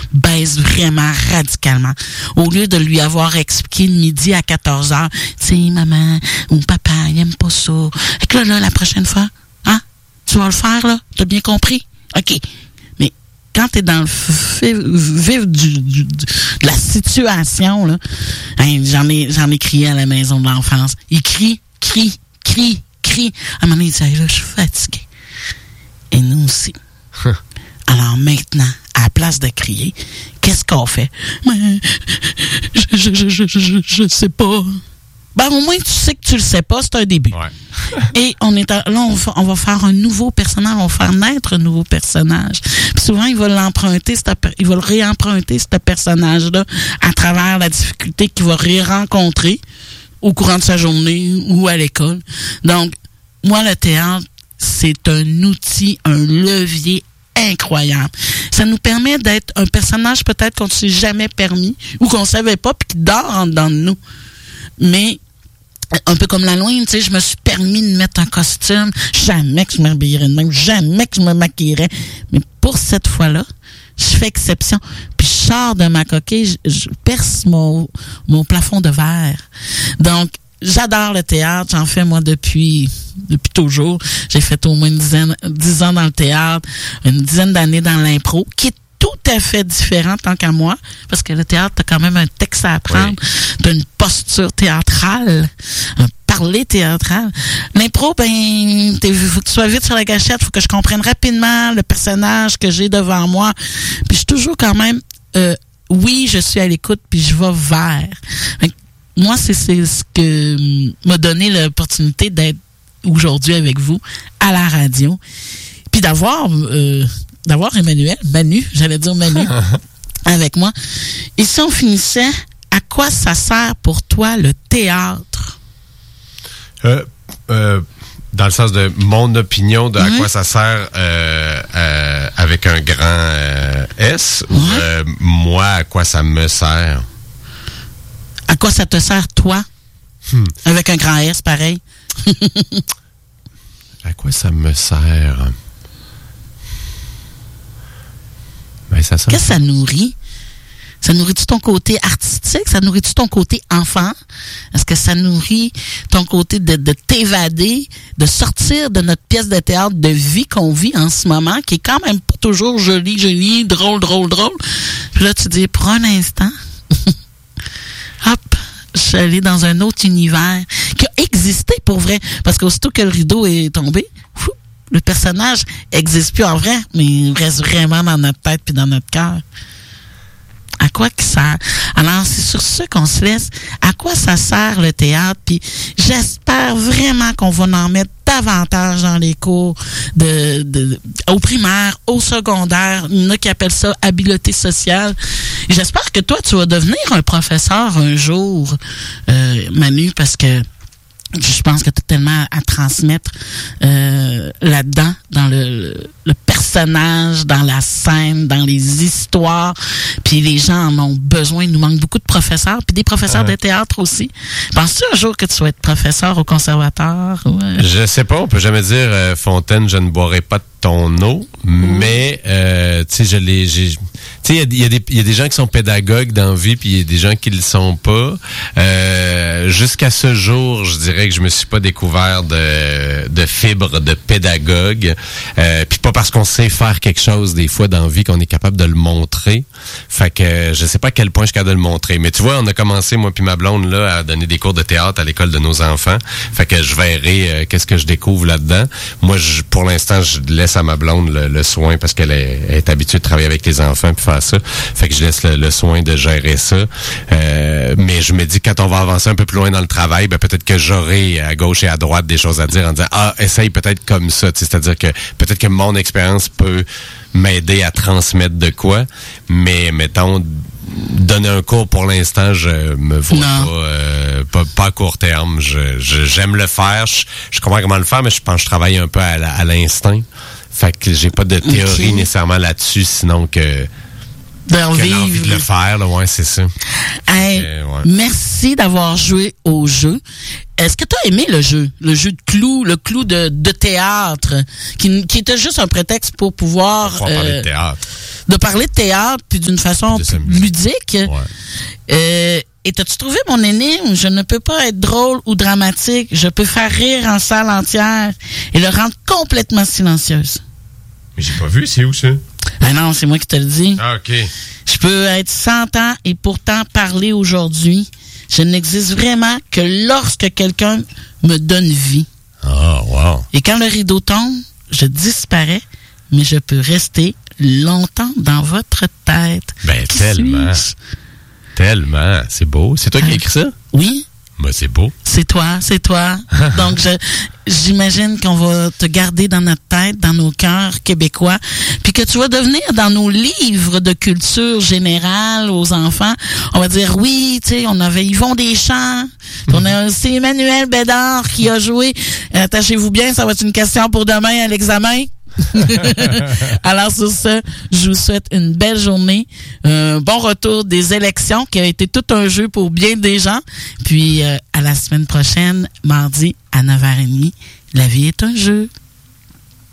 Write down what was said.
baisse vraiment radicalement. Au lieu de lui avoir expliqué le midi à 14h, tu sais, maman ou papa, il aime pas ça. Et que là, la prochaine fois, hein, tu vas le faire, là? T'as bien compris? OK. Mais quand t'es dans le vif de la situation, là, hein, j'en ai crié à la maison de l'enfance. Il crie. À un moment donné, il dit, là, je suis fatigué. Et nous aussi. Alors maintenant, à la place de crier, qu'est-ce qu'on fait? Mais, je sais pas. Ben, au moins, tu sais que tu le sais pas, c'est un début. Ouais. Et on va faire un nouveau personnage, on va faire naître un nouveau personnage. Puis souvent, il va le réemprunter, ce personnage-là, à travers la difficulté qu'il va rencontrer au courant de sa journée ou à l'école. Donc, moi, le théâtre, c'est un outil, un levier incroyable. Ça nous permet d'être un personnage peut-être qu'on ne s'est jamais permis ou qu'on ne savait pas puis qui dort en dedans de nous. Mais, un peu comme l'Halloween, tu sais, je me suis permis de mettre un costume. Jamais que je m'habillerais de même. Jamais que je me maquillerais. Mais pour cette fois-là, je fais exception. Puis je sors de ma coquille, je perce mon plafond de verre. Donc, j'adore le théâtre. J'en fais, moi, depuis toujours. J'ai fait au moins 10 ans dans le théâtre, une dizaine d'années dans l'impro, qui est tout à fait différent tant qu'à moi, parce que le théâtre, t'as quand même un texte à apprendre, oui. T'as une posture théâtrale, un parler théâtral. L'impro, ben, faut que tu sois vite sur la gâchette, faut que je comprenne rapidement le personnage que j'ai devant moi. Puis je suis toujours quand même, oui, je suis à l'écoute, puis je vais vers. Moi, c'est ce que m'a donné l'opportunité d'être aujourd'hui avec vous à la radio, puis d'avoir Manu, avec moi. Et si on finissait, à quoi ça sert pour toi le théâtre? Dans le sens de mon opinion de à quoi ça sert avec un grand S, ou moi, à quoi ça me sert? À quoi ça te sert, toi? Avec un grand S, pareil. À quoi ça me sert? Ben, ça sert. Qu'est-ce que ça nourrit? Ça nourrit-tu ton côté artistique? Ça nourrit-tu ton côté enfant? Est-ce que ça nourrit ton côté de t'évader, de sortir de notre pièce de théâtre de vie qu'on vit en ce moment, qui est quand même pas toujours jolie, drôle. Puis là, tu dis, pour un instant, hop, je suis allé dans un autre univers qui a existé pour vrai. Parce qu'aussitôt que le rideau est tombé, le personnage existe plus en vrai, mais il reste vraiment dans notre tête puis dans notre cœur. À quoi que ça... Alors, c'est sur ça qu'on se laisse. À quoi ça sert le théâtre? Puis j'espère vraiment qu'on va en mettre davantage dans les cours au primaire, au secondaire. Il y en a qui appellent ça habileté sociale. Et j'espère que toi, tu vas devenir un professeur un jour, Manu, parce que je pense que tu as tellement à transmettre là-dedans, dans le personnage, dans la scène, dans les histoires. Puis les gens en ont besoin. Il nous manque beaucoup de professeurs, puis des professeurs de théâtre aussi. Penses-tu un jour que tu vas être professeur au conservatoire? Je sais pas, on peut jamais dire Fontaine, je ne boirai pas de ton eau, mais tu sais, il y a des gens qui sont pédagogues dans la vie, puis il y a des gens qui le sont pas. Jusqu'à ce jour, je dirais que je me suis pas découvert de fibre de pédagogue. Puis pas parce qu'on sait faire quelque chose des fois dans la vie qu'on est capable de le montrer. Fait que je sais pas à quel point je suis capable de le montrer. Mais tu vois, on a commencé, moi puis ma blonde, là, à donner des cours de théâtre à l'école de nos enfants. Fait que je verrai qu'est-ce que je découvre là-dedans. Moi, pour l'instant, je laisse à ma blonde le soin parce qu'elle est habituée de travailler avec les enfants puis faire ça. Fait que je laisse le soin de gérer ça. Mais je me dis, quand on va avancer un peu plus loin dans le travail, ben peut-être que j'aurai à gauche et à droite des choses à dire en disant, essaye peut-être comme ça. C'est-à-dire que peut-être que mon expérience peut m'aider à transmettre de quoi, mais mettons, donner un cours pour l'instant, je me vois pas à court terme. J'aime le faire, je comprends comment le faire, mais je pense que je travaille un peu à l'instinct. Fait que j'ai pas de théorie nécessairement là-dessus, sinon que Qu'elle a envie de le faire, là, ouais, c'est ça. Hey, merci d'avoir joué au jeu. Est-ce que tu as aimé le jeu de clou, le clou de théâtre, qui était juste un prétexte pour pouvoir parler de théâtre. De parler de théâtre, puis d'une façon ludique. Ouais. Et t'as-tu trouvé mon énigme? Je ne peux pas être drôle ou dramatique. Je peux faire rire en salle entière et le rendre complètement silencieuse. Mais j'ai pas vu, c'est où ça? Ah non, c'est moi qui te le dis. Ah, OK. Je peux être 100 ans et pourtant parler aujourd'hui. Je n'existe vraiment que lorsque quelqu'un me donne vie. Ah, wow. Et quand le rideau tombe, je disparais, mais je peux rester longtemps dans votre tête. Ben, Qui tellement. suis-je? Tellement. C'est beau. C'est toi qui as écrit ça? Oui. Ben, c'est beau. C'est toi. Donc, j'imagine qu'on va te garder dans notre tête, dans nos cœurs québécois, puis que tu vas devenir dans nos livres de culture générale aux enfants. On va dire, oui, tu sais, on avait Yvon Deschamps, on a aussi Emmanuel Bédard qui a joué. Attachez-vous bien, ça va être une question pour demain à l'examen. Alors sur ce, je vous souhaite une belle journée, bon retour des élections qui a été tout un jeu pour bien des gens, puis à la semaine prochaine, mardi à 9h30. La vie est un jeu.